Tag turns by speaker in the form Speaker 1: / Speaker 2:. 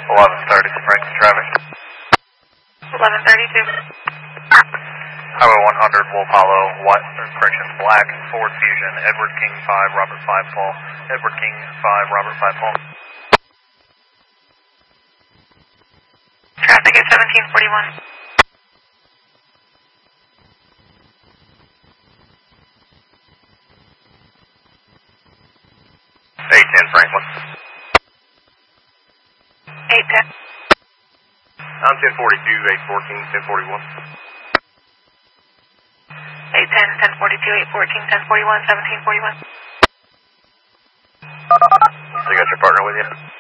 Speaker 1: 1130, Franklin traffic.
Speaker 2: 1132.
Speaker 1: Highway 100, Wolf Hollow, Black, Ford Fusion, Edward King 5, Robert 5 Paul, Edward King 5, Robert 5 Paul.
Speaker 2: Traffic is 1741.
Speaker 1: 810 Franklin.
Speaker 2: 810.
Speaker 1: I'm 1042, 814, 1041.
Speaker 2: 810, 1042, 814, 1041, 1741.
Speaker 1: So you got your partner with you?